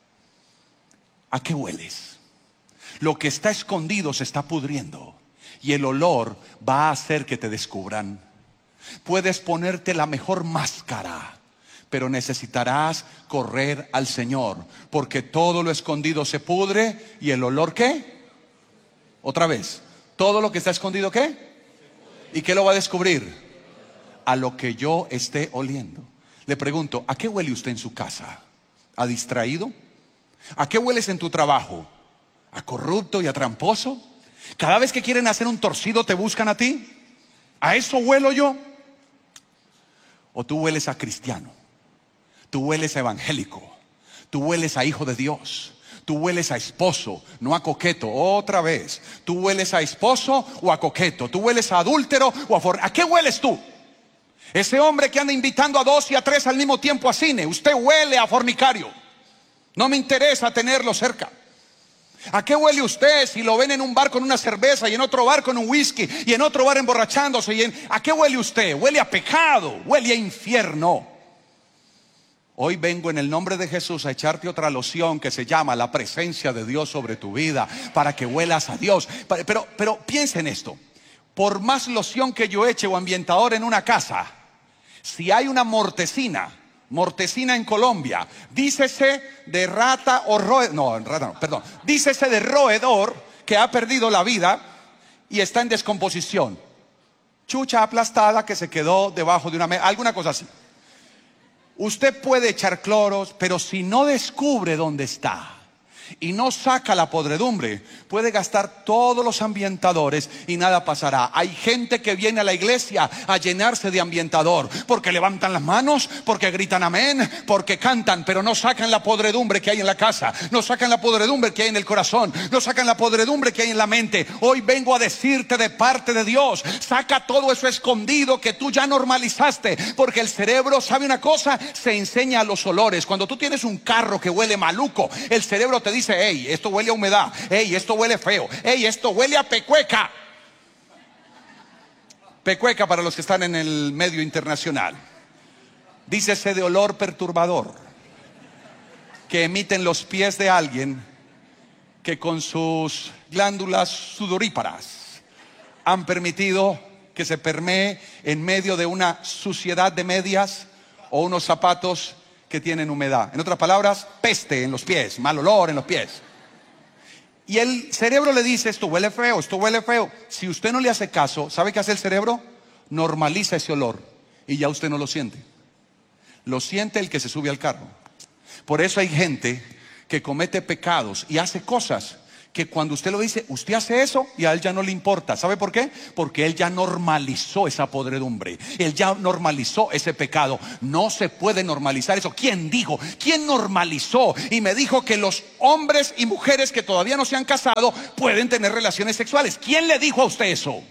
¿A qué hueles? Lo que está escondido se está pudriendo, y el olor va a hacer que te descubran. Puedes ponerte la mejor máscara, pero necesitarás correr al Señor, porque todo lo escondido se pudre. ¿Y el olor qué? Otra vez, todo lo que está escondido ¿qué? ¿Y qué lo va a descubrir? A lo que yo esté oliendo. Le pregunto, ¿a qué huele usted en su casa? ¿A distraído? ¿A qué hueles en tu trabajo? ¿A corrupto y a tramposo? Cada vez que quieren hacer un torcido te buscan a ti. ¿A eso huelo yo? ¿O tú hueles a cristiano? Tú hueles a evangélico. Tú hueles a hijo de Dios. Tú hueles a esposo, no a coqueto. Otra vez, tú hueles a esposo o a coqueto. Tú hueles a adúltero o a for... ¿A qué hueles tú? Ese hombre que anda invitando a dos y a tres al mismo tiempo a cine, usted huele a fornicario. No me interesa tenerlo cerca. ¿A qué huele usted si lo ven en un bar con una cerveza, y en otro bar con un whisky, y en otro bar emborrachándose? Y en... ¿A qué huele usted? Huele a pecado, huele a infierno. Hoy vengo en el nombre de Jesús a echarte otra loción que se llama la presencia de Dios sobre tu vida, para que huelas a Dios. Pero, pero piensa en esto: por más loción que yo eche o ambientador en una casa, si hay una mortecina, mortecina en Colombia, dícese de rata o roedor, no, rata no, perdón, dícese de roedor que ha perdido la vida y está en descomposición, chucha aplastada que se quedó debajo de una mesa, alguna cosa así. Usted puede echar cloros, pero si no descubre dónde está y no saca la podredumbre, puede gastar todos los ambientadores y nada pasará. Hay gente que viene a la iglesia a llenarse de ambientador, porque levantan las manos, porque gritan amén, porque cantan, pero no sacan la podredumbre que hay en la casa, no sacan la podredumbre que hay en el corazón, no sacan la podredumbre que hay en la mente. Hoy vengo a decirte de parte de Dios: saca todo eso escondido que tú ya normalizaste, porque el cerebro, ¿sabe una cosa? Se enseña a los olores. Cuando tú tienes un carro que huele maluco, el cerebro te dice: hey, esto huele a humedad, hey, esto huele feo, hey, esto huele a pecueca. Pecueca, para los que están en el medio internacional, dícese de olor perturbador que emiten los pies de alguien que con sus glándulas sudoríparas han permitido que se permee en medio de una suciedad de medias o unos zapatos que tienen humedad. En otras palabras, peste en los pies, mal olor en los pies. Y el cerebro le dice: esto huele feo, esto huele feo. Si usted no le hace caso, ¿sabe qué hace el cerebro? Normaliza ese olor y ya usted no lo siente. Lo siente el que se sube al carro. Por eso hay gente que comete pecados y hace cosas que cuando usted lo dice, usted hace eso, y a él ya no le importa. ¿Sabe por qué? Porque él ya normalizó esa podredumbre. Él ya normalizó ese pecado. No se puede normalizar eso. ¿Quién dijo? ¿Quién normalizó? Y me dijo que los hombres y mujeres que todavía no se han casado pueden tener relaciones sexuales. ¿Quién le dijo a usted eso?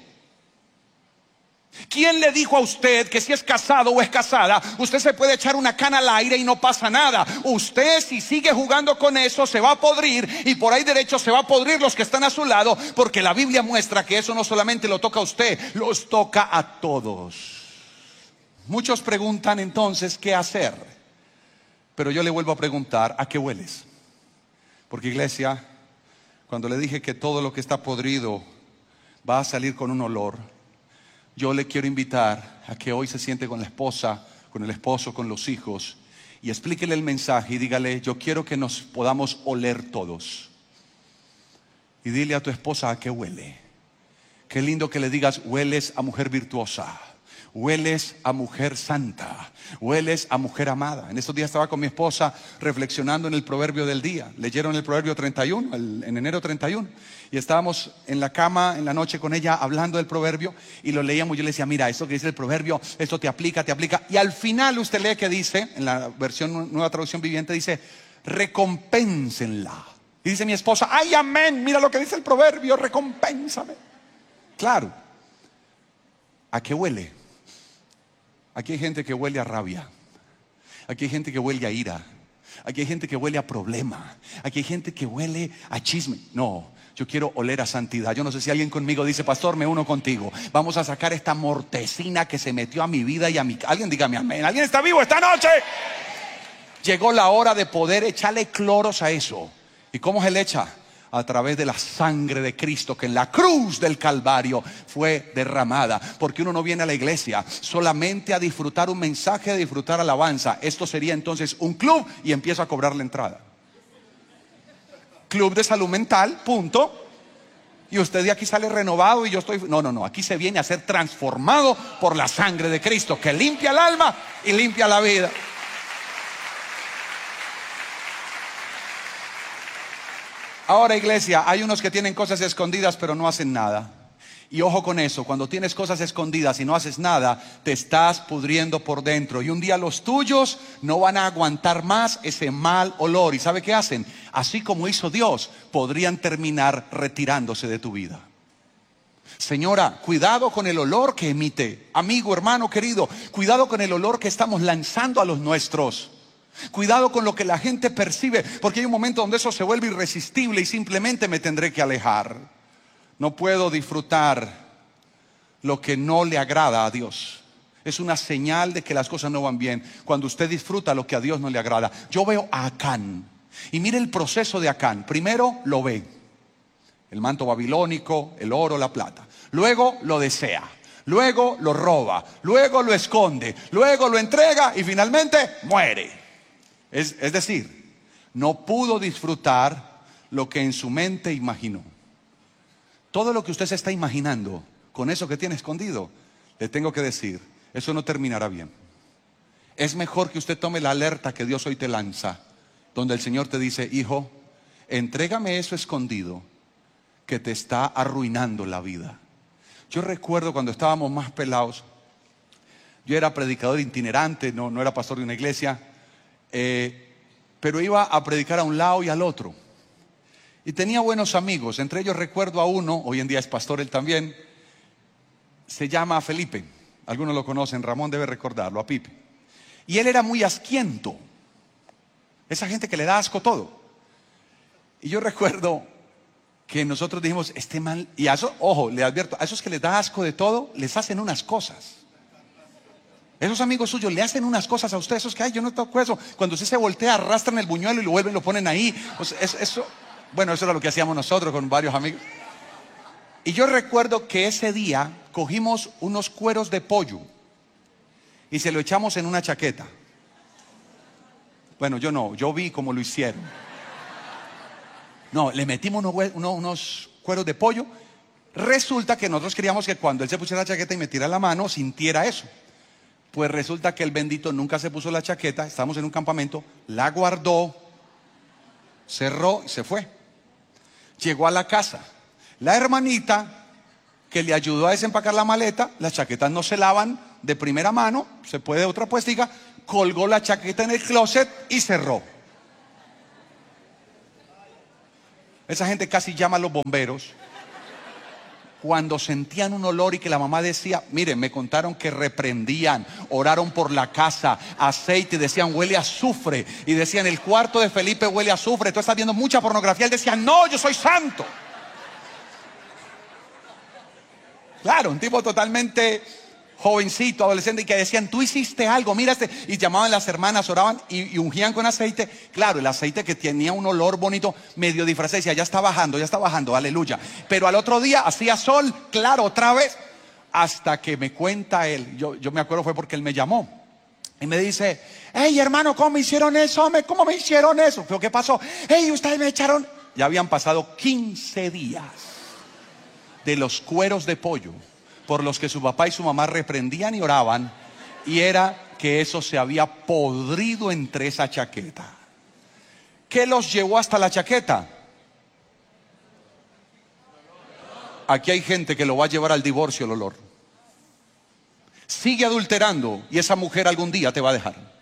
¿Quién le dijo a usted que si es casado o es casada, usted se puede echar una cana al aire y no pasa nada? Usted, si sigue jugando con eso, se va a podrir, y por ahí derecho se va a podrir los que están a su lado, porque la Biblia muestra que eso no solamente lo toca a usted, los toca a todos. Muchos preguntan entonces qué hacer, pero yo le vuelvo a preguntar, ¿a qué hueles? Porque, iglesia, cuando le dije que todo lo que está podrido va a salir con un olor, yo le quiero invitar a que hoy se siente con la esposa, con el esposo, con los hijos, y explíquele el mensaje y dígale: yo quiero que nos podamos oler todos. Y dile a tu esposa a qué huele. Qué lindo que le digas: hueles a mujer virtuosa, hueles a mujer santa, hueles a mujer amada. En estos días estaba con mi esposa reflexionando en el proverbio del día. Leyeron el proverbio treinta y uno, el, en enero treinta y uno. Y estábamos en la cama en la noche con ella hablando del proverbio y lo leíamos. Yo le decía: mira, esto que dice el proverbio, esto te aplica, te aplica. Y al final usted lee que dice, en la versión Nueva Traducción Viviente, dice: recompénsenla. Y dice mi esposa: ay, amén, mira lo que dice el proverbio, recompénsame. Claro. ¿A qué huele? Aquí hay gente que huele a rabia. Aquí hay gente que huele a ira. Aquí hay gente que huele a problema. Aquí hay gente que huele a chisme. No, yo quiero oler a santidad. Yo no sé si alguien conmigo dice: pastor, me uno contigo. Vamos a sacar esta mortecina que se metió a mi vida y a mi... Alguien dígame amén. ¿Alguien está vivo esta noche? Llegó la hora de poder echarle cloros a eso. ¿Y cómo se le echa? A través de la sangre de Cristo, que en la cruz del Calvario fue derramada. Porque uno no viene a la iglesia solamente a disfrutar un mensaje, a disfrutar alabanza. Esto sería entonces un club y empiezo a cobrar la entrada. Club de salud mental, punto. Y usted de aquí sale renovado y yo estoy... No, no, no, aquí se viene a ser transformado por la sangre de Cristo, que limpia el alma y limpia la vida. Ahora, iglesia, hay unos que tienen cosas escondidas pero no hacen nada. Y ojo con eso: cuando tienes cosas escondidas y no haces nada, te estás pudriendo por dentro. Y un día los tuyos no van a aguantar más ese mal olor. ¿Y sabe qué hacen? Así como hizo Dios, podrían terminar retirándose de tu vida. Señora, cuidado con el olor que emite. Amigo, hermano querido, cuidado con el olor que estamos lanzando a los nuestros. Cuidado con lo que la gente percibe, porque hay un momento donde eso se vuelve irresistible y simplemente me tendré que alejar. No puedo disfrutar lo que no le agrada a Dios. Es una señal de que las cosas no van bien cuando usted disfruta lo que a Dios no le agrada. Yo veo a Acán y mire el proceso de Acán. Primero lo ve, el manto babilónico, el oro, la plata. Luego lo desea, luego lo roba, luego lo esconde, luego lo entrega y finalmente muere. Es, es decir, no pudo disfrutar lo que en su mente imaginó. Todo lo que usted se está imaginando con eso que tiene escondido, le tengo que decir, eso no terminará bien. Es mejor que usted tome la alerta que Dios hoy te lanza, donde el Señor te dice: hijo, entrégame eso escondido que te está arruinando la vida. Yo recuerdo cuando estábamos más pelados, yo era predicador itinerante, no, no era pastor de una iglesia. Eh, pero iba a predicar a un lado y al otro y tenía buenos amigos. Entre ellos recuerdo a uno, hoy en día es pastor él también, se llama Felipe. Algunos lo conocen, Ramón debe recordarlo, a Pipe. Y él era muy asquiento, esa gente que le da asco todo. Y yo recuerdo que nosotros dijimos: este mal, y a eso, ojo, le advierto, a esos que les da asco de todo, les hacen unas cosas. Esos amigos suyos le hacen unas cosas a usted, esos que, ay, yo no toco eso. Cuando usted se voltea, arrastran el buñuelo y lo vuelven y lo ponen ahí. Pues eso, eso, bueno, eso era lo que hacíamos nosotros con varios amigos. Y yo recuerdo que ese día cogimos unos cueros de pollo y se lo echamos en una chaqueta. Bueno, yo no, yo vi cómo lo hicieron. No, le metimos unos, unos, unos cueros de pollo. Resulta que nosotros queríamos que cuando él se pusiera la chaqueta y metiera la mano, sintiera eso. Pues resulta que el bendito nunca se puso la chaqueta, estamos en un campamento, la guardó, cerró y se fue. Llegó a la casa. La hermanita que le ayudó a desempacar la maleta, las chaquetas no se lavan de primera mano, se puede otra puestica, colgó la chaqueta en el closet y cerró. Esa gente casi llama a los bomberos cuando sentían un olor y que la mamá decía, miren, me contaron que reprendían, oraron por la casa, aceite, decían huele a azufre, y decían el cuarto de Felipe huele a azufre, tú estás viendo mucha pornografía. Él decía, no, yo soy santo. Claro, un tipo totalmente jovencito, adolescente, y que decían, tú hiciste algo, mira este, y llamaban las hermanas, oraban y, y ungían con aceite. Claro, el aceite que tenía un olor bonito, medio disfrazado, decía, ya está bajando, ya está bajando, aleluya. Pero al otro día hacía sol, claro, otra vez, hasta que me cuenta él, yo, yo me acuerdo fue porque él me llamó, y me dice, hey hermano, ¿cómo me hicieron eso? ¿Cómo me hicieron eso? ¿Qué pasó? Hey, ustedes me echaron. Ya habían pasado quince días de los cueros de pollo por los que su papá y su mamá reprendían y oraban, y era que eso se había podrido entre esa chaqueta. ¿Qué los llevó hasta la chaqueta? Aquí hay gente que lo va a llevar al divorcio el olor. Sigue adulterando y esa mujer algún día te va a dejar.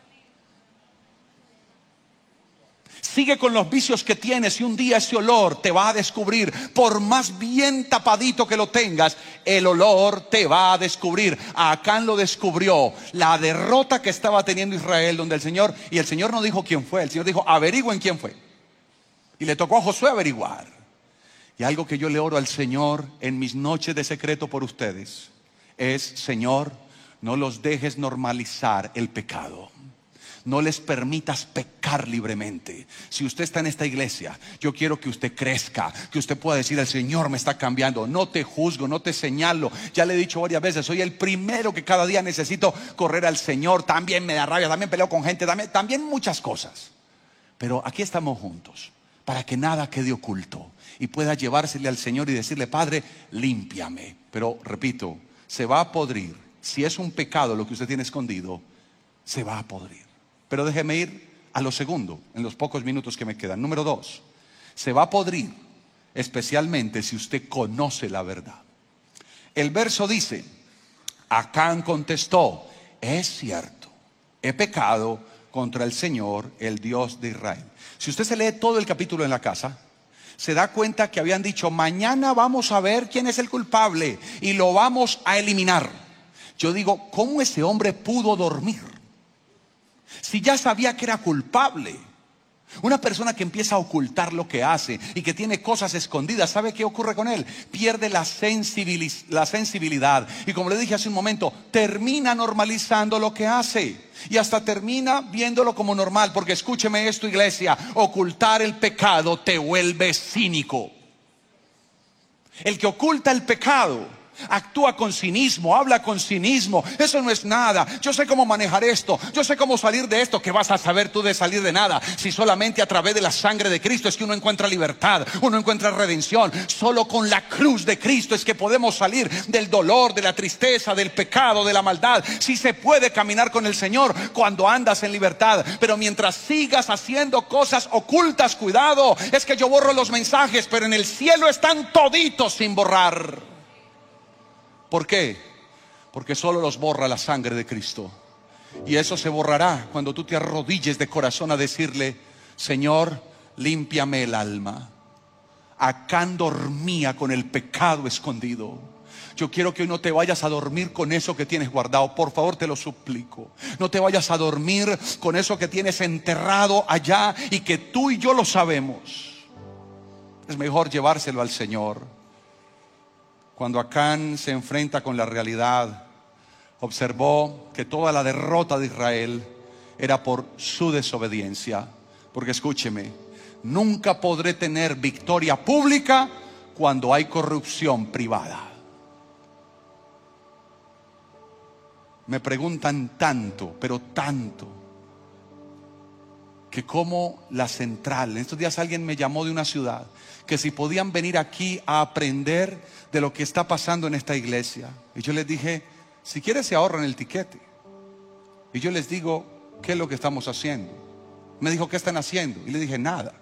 Sigue con los vicios que tienes y un día ese olor te va a descubrir. Por más bien tapadito que lo tengas, el olor te va a descubrir. Acán lo descubrió. La derrota que estaba teniendo Israel, donde el Señor, y el Señor no dijo quién fue, el Señor dijo averigüen quién fue. Y le tocó a Josué averiguar. Y algo que yo le oro al Señor en mis noches de secreto por ustedes es, Señor, no los dejes normalizar el pecado. No les permitas pecar libremente. Si usted está en esta iglesia, yo quiero que usted crezca, que usted pueda decir, el Señor me está cambiando. No te juzgo, no te señalo. Ya le he dicho varias veces, soy el primero que cada día necesito correr al Señor. También me da rabia, también peleo con gente, también, también muchas cosas. Pero aquí estamos juntos para que nada quede oculto y pueda llevársele al Señor y decirle, Padre, límpiame. Pero repito, se va a podrir. Si es un pecado lo que usted tiene escondido, se va a podrir. Pero déjeme ir a lo segundo, en los pocos minutos que me quedan. Número dos, se va a podrir, especialmente si usted conoce la verdad. El verso dice, Acán contestó, es cierto, he pecado contra el Señor, el Dios de Israel. Si usted se lee todo el capítulo en la casa, se da cuenta que habían dicho, mañana vamos a ver quién es el culpable y lo vamos a eliminar. Yo digo, ¿cómo ese hombre pudo dormir? Si ya sabía que era culpable. Una persona que empieza a ocultar lo que hace y que tiene cosas escondidas, ¿sabe qué ocurre con él? Pierde la, sensibiliz- la sensibilidad. Y como le dije hace un momento, termina normalizando lo que hace. Y hasta termina viéndolo como normal. Porque escúcheme esto, iglesia, ocultar el pecado te vuelve cínico. El que oculta el pecado actúa con cinismo, habla con cinismo. Eso no es nada. Yo sé cómo manejar esto. Yo sé cómo salir de esto. ¿Qué vas a saber tú de salir de nada? Si solamente a través de la sangre de Cristo es que uno encuentra libertad, uno encuentra redención. Solo con la cruz de Cristo es que podemos salir del dolor, de la tristeza, del pecado, de la maldad. Sí se puede caminar con el Señor cuando andas en libertad. Pero mientras sigas haciendo cosas ocultas, cuidado. Es que yo borro los mensajes, pero en el cielo están toditos sin borrar. ¿Por qué? Porque solo los borra la sangre de Cristo. Y eso se borrará cuando tú te arrodilles de corazón a decirle, Señor, límpiame el alma. Acán dormía con el pecado escondido. Yo quiero que hoy no te vayas a dormir con eso que tienes guardado. Por favor, te lo suplico. No te vayas a dormir con eso que tienes enterrado allá y que tú y yo lo sabemos. Es mejor llevárselo al Señor. Cuando Acán se enfrenta con la realidad, observó que toda la derrota de Israel era por su desobediencia. Porque escúcheme, nunca podré tener victoria pública cuando hay corrupción privada. Me preguntan tanto, pero tanto, que como la central, en estos días alguien me llamó de una ciudad, que si podían venir aquí a aprender de lo que está pasando en esta iglesia. Y yo les dije, si quieres se ahorran el tiquete. Y yo les digo, ¿qué es lo que estamos haciendo? Me dijo, ¿qué están haciendo? Y le dije, nada.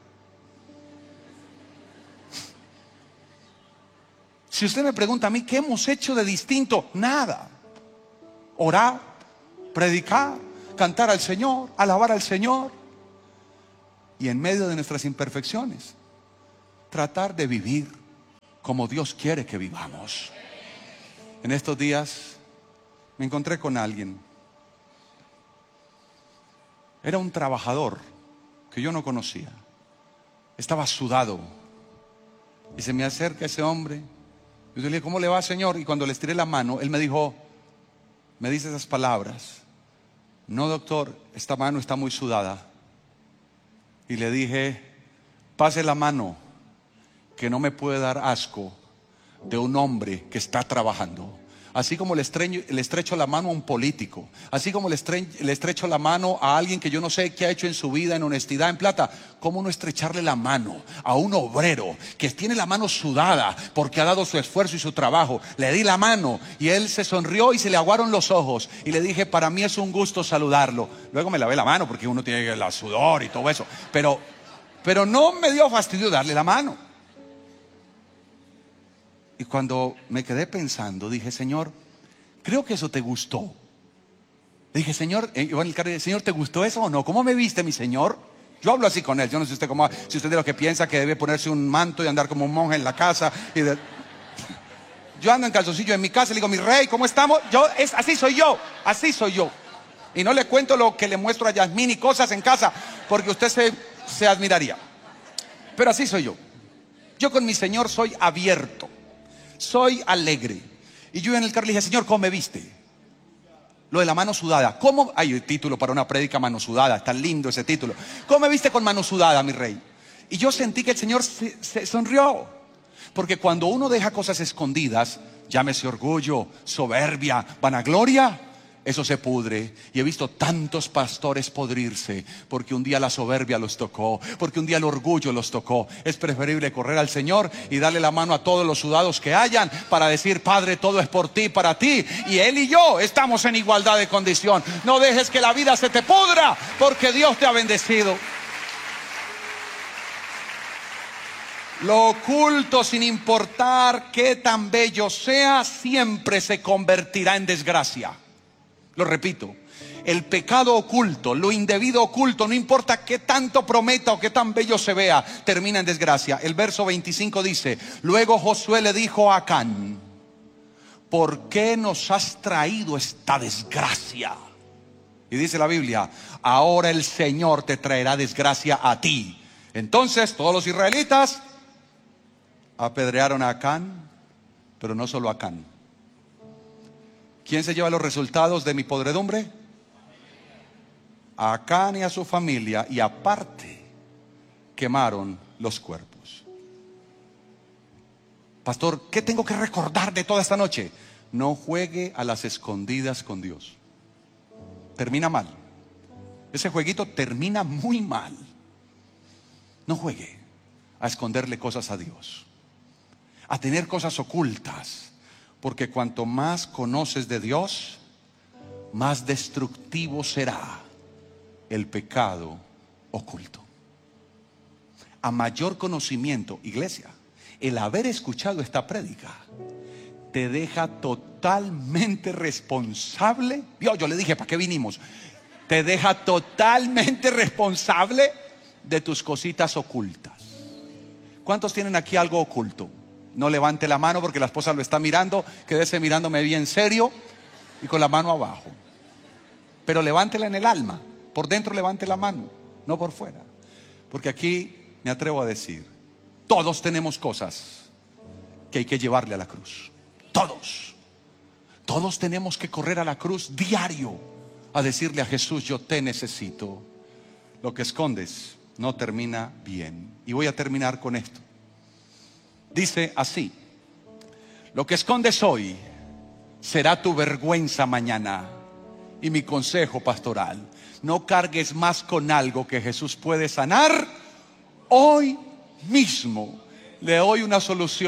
Si usted me pregunta a mí, ¿qué hemos hecho de distinto? Nada. Orar, predicar, cantar al Señor, alabar al Señor. Y en medio de nuestras imperfecciones, tratar de vivir como Dios quiere que vivamos. En estos días me encontré con alguien. Era un trabajador que yo no conocía. Estaba sudado. Y se me acerca ese hombre. Y yo le dije, ¿cómo le va, señor? Y cuando le estiré la mano, él me dijo, me dice esas palabras: no, doctor, esta mano está muy sudada. Y le dije, pase la mano, que no me puede dar asco de un hombre que está trabajando. Así como le estrecho, le estrecho la mano a un político, así como le, estre, le estrecho la mano a alguien que yo no sé qué ha hecho en su vida, en honestidad, en plata, ¿cómo no estrecharle la mano a un obrero que tiene la mano sudada porque ha dado su esfuerzo y su trabajo? Le di la mano y él se sonrió y se le aguaron los ojos. Y le dije, para mí es un gusto saludarlo. Luego me lavé la mano porque uno tiene el sudor y todo eso. Pero, pero no me dio fastidio darle la mano. Y cuando me quedé pensando, dije, Señor, creo que eso te gustó. Le dije, Señor, eh, en el carro, Señor, ¿te gustó eso o no? ¿Cómo me viste, mi Señor? Yo hablo así con él. Yo no sé usted cómo, si usted es de lo que piensa que debe ponerse un manto y andar como un monje en la casa. Y de... Yo ando en calzoncillo en mi casa y le digo, mi rey, ¿cómo estamos? Yo, es, así soy yo, así soy yo. Y no le cuento lo que le muestro a Yasmín y cosas en casa, porque usted se, se admiraría. Pero así soy yo. Yo con mi Señor soy abierto. Soy alegre. Y yo en el carro le dije, Señor, ¿cómo me viste? Lo de la mano sudada. ¿Cómo? Hay un título para una prédica, mano sudada. Está lindo ese título. ¿Cómo me viste con mano sudada, mi rey? Y yo sentí que el Señor se, se sonrió. Porque cuando uno deja cosas escondidas, llámese orgullo, soberbia, vanagloria, eso se pudre. Y he visto tantos pastores podrirse porque un día la soberbia los tocó, porque un día el orgullo los tocó. Es preferible correr al Señor y darle la mano a todos los sudados que hayan para decir, Padre, todo es por ti, para ti. Y Él y yo estamos en igualdad de condición. No dejes que la vida se te pudra, porque Dios te ha bendecido. Lo oculto, sin importar qué tan bello sea, siempre se convertirá en desgracia. Lo repito, el pecado oculto, lo indebido oculto, no importa qué tanto prometa o qué tan bello se vea, termina en desgracia. El verso veinticinco dice, luego Josué le dijo a Acán, ¿por qué nos has traído esta desgracia? Y dice la Biblia, ahora el Señor te traerá desgracia a ti. Entonces todos los israelitas apedrearon a Acán, pero no solo a Acán. ¿Quién se lleva los resultados de mi podredumbre? A Acán y a su familia, y aparte quemaron los cuerpos. Pastor, ¿qué tengo que recordar de toda esta noche? No juegue a las escondidas con Dios. Termina mal. Ese jueguito termina muy mal. No juegue a esconderle cosas a Dios, a tener cosas ocultas. Porque cuanto más conoces de Dios, más destructivo será el pecado oculto. A mayor conocimiento, iglesia, el haber escuchado esta prédica te deja totalmente responsable. Yo, yo le dije, ¿para qué vinimos? Te deja totalmente responsable de tus cositas ocultas. ¿Cuántos tienen aquí algo oculto? No levante la mano porque la esposa lo está mirando. Quédese mirándome bien serio y con la mano abajo. Pero levántela en el alma. Por dentro levante la mano, no por fuera. Porque aquí me atrevo a decir, todos tenemos cosas que hay que llevarle a la cruz. Todos. Todos tenemos que correr a la cruz diario a decirle a Jesús, yo te necesito. Lo que escondes no termina bien. Y voy a terminar con esto. Dice así, lo que escondes hoy será tu vergüenza mañana. Y mi consejo pastoral, no cargues más con algo que Jesús puede sanar hoy mismo. Le doy una solución.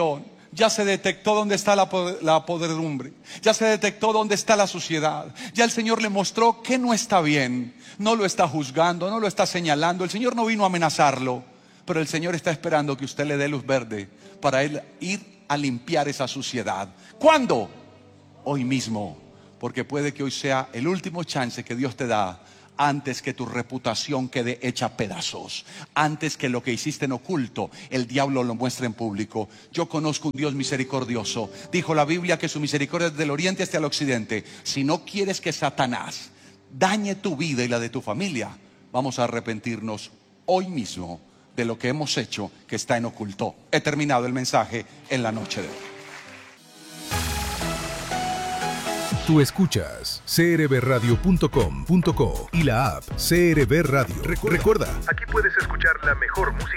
Ya se detectó dónde está la, la podredumbre. Ya se detectó dónde está la suciedad. Ya el Señor le mostró que no está bien. No lo está juzgando, no lo está señalando. El Señor no vino a amenazarlo, pero el Señor está esperando que usted le dé luz verde para él ir a limpiar esa suciedad. ¿Cuándo? Hoy mismo. Porque puede que hoy sea el último chance que Dios te da antes que tu reputación quede hecha pedazos, antes que lo que hiciste en oculto el diablo lo muestre en público. Yo conozco un Dios misericordioso. Dijo la Biblia que su misericordia es del oriente hasta el occidente. Si no quieres que Satanás dañe tu vida y la de tu familia, vamos a arrepentirnos hoy mismo de lo que hemos hecho que está en oculto. He terminado el mensaje en la noche de hoy. Tú escuchas c r b radio punto com punto co y la app C R B Radio. Recuerda, aquí puedes escuchar la mejor música